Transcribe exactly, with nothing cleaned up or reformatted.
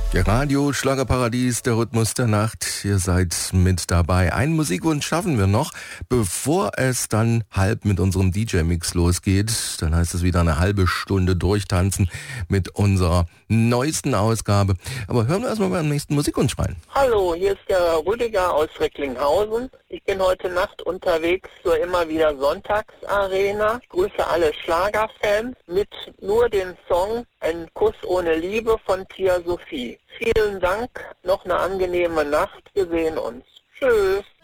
Der Radio Schlagerparadies, der Rhythmus der Nacht. Ihr seid mit dabei. Einen Musikwunsch schaffen wir noch, bevor es dann halb mit unserem D J-Mix losgeht. Dann heißt es wieder eine halbe Stunde durchtanzen mit unserer neuesten Ausgabe. Aber hören wir erstmal beim nächsten Musikwunsch rein. Hallo, hier ist der Rüdiger aus Recklinghausen. Ich bin heute Nacht unterwegs zur immer wieder Sonntagsarena. Ich grüße alle Schlagerfans mit nur dem Song Ein Kuss ohne Liebe von Tia Sophie. Vielen Dank, noch eine angenehme Nacht. Wir sehen uns. Tschüss.